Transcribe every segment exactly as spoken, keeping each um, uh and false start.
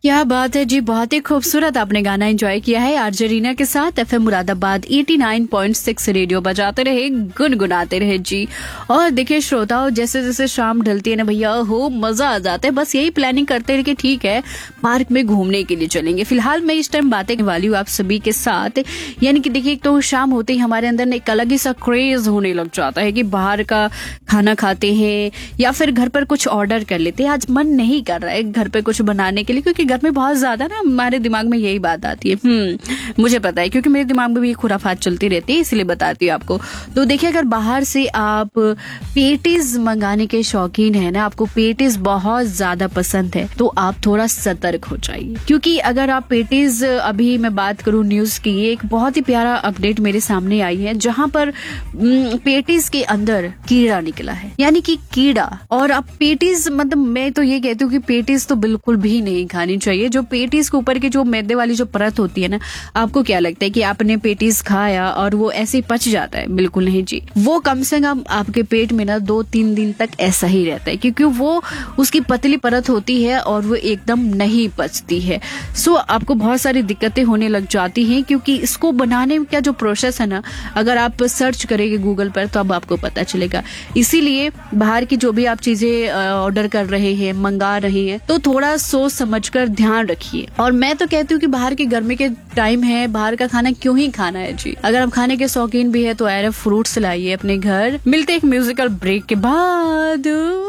क्या बात है जी, बहुत ही खूबसूरत आपने गाना एंजॉय किया है आरजे रीना के साथ। एफएम मुरादाबाद नवासी पॉइंट छह रेडियो बजाते रहे, गुनगुनाते रहे जी। और देखिए श्रोताओं, जैसे जैसे शाम ढलती है ना भैया, हो मजा आ जाता है। बस यही प्लानिंग करते रहे कि ठीक है पार्क में घूमने के लिए चलेंगे। फिलहाल मैं इस टाइम बातें करने वाली हूँ आप सभी के साथ। यानी कि देखिए, एक तो शाम होते ही हमारे अंदर एक अलग ही सा क्रेज होने लग जाता है कि बाहर का खाना खाते हैं या फिर घर पर कुछ ऑर्डर कर लेते हैं। आज मन नहीं कर रहा है घर पे कुछ बनाने के लिए, क्योंकि घर में बहुत ज्यादा ना हमारे दिमाग में यही बात आती है। हम्म मुझे पता है, क्योंकि मेरे दिमाग में भी खुराफात चलती रहती है, इसलिए बताती हूँ आपको। तो देखिए, अगर बाहर से आप पेटीज मंगाने के शौकीन है ना, आपको पेटीज बहुत ज्यादा पसंद है, तो आप थोड़ा सतर्क हो जाइए। क्योंकि अगर आप पेटीज, अभी मैं बात करूँ न्यूज की, एक बहुत ही प्यारा अपडेट मेरे सामने आई है, जहाँ पर पेटीज के अंदर कीड़ा निकला है, यानी कि कीड़ा। और आप पेटीज, मतलब मैं तो ये कहती हूँ कि पेटीज तो बिल्कुल भी नहीं खानी चाहिए। जो पेटीज के ऊपर की जो मैदे वाली जो परत होती है ना, आपको क्या लगता है कि आपने पेटीज खाया और वो ऐसे ही पच जाता है? बिल्कुल नहीं जी। वो कम से कम आपके पेट में ना दो तीन दिन तक ऐसा ही रहता है, क्योंकि वो उसकी पतली परत होती है और वो एकदम नहीं पचती है। सो आपको बहुत सारी दिक्कतें होने लग जाती हैं, क्योंकि इसको बनाने का जो प्रोसेस है ना, अगर आप सर्च करेंगे गूगल पर तो अब आपको पता चलेगा। इसीलिए बाहर की जो भी आप चीजें ऑर्डर कर रहे हैं, मंगा रहे हैं, तो थोड़ा सोच समझकर ध्यान रखिए। और मैं तो कहती हूँ कि बाहर की गर्मी के टाइम है, बाहर का खाना क्यों ही खाना है जी। अगर आप खाने के शौकीन भी है तो एयर फ्रूट्स लाइए अपने घर। मिलते एक म्यूजिकल ब्रेक के बाद।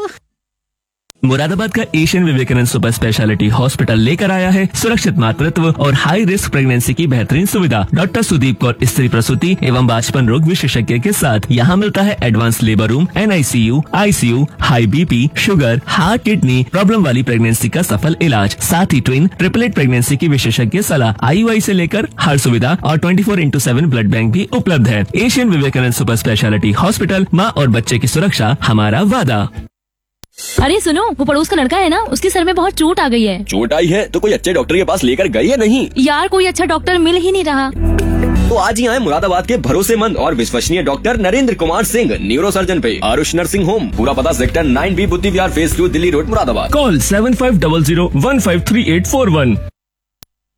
मुरादाबाद का Asian Vivekananda super speciality hospital लेकर आया है सुरक्षित मातृत्व और हाई रिस्क प्रेगनेंसी की बेहतरीन सुविधा। डॉक्टर सुदीप कौर स्त्री प्रसूति एवं बाचपन रोग विशेषज्ञ के साथ यहाँ मिलता है advance labour room, N I C you, I C you, high BP, sugar, heart, kidney problem वाली प्रेगनेंसी का सफल इलाज, साथ ही ट्विन ट्रिपलेट प्रेगनेंसी की विशेषज्ञ सलाह, आई यू आई से लेकर हर सुविधा और twenty four into seven blood bank भी उपलब्ध है। Asian Vivekananda super speciality hospital, माँ और बच्चे की सुरक्षा हमारा वादा। अरे सुनो, वो पड़ोस का लड़का है ना, उसके सर में बहुत चोट आ गई है। चोट आई है तो कोई अच्छे डॉक्टर के पास लेकर गई है नहीं? यार कोई अच्छा डॉक्टर मिल ही नहीं रहा। तो आज ही आए मुरादाबाद के भरोसेमंद और विश्वसनीय doctor Narendra Kumar Singh, neuro surgeon पे आरुष नर्सिंग होम। पूरा पता सेक्टर नाइन बी बुद्धि विहार phase two, Delhi road, Moradabad. Call seven five double zero one five three eight four one.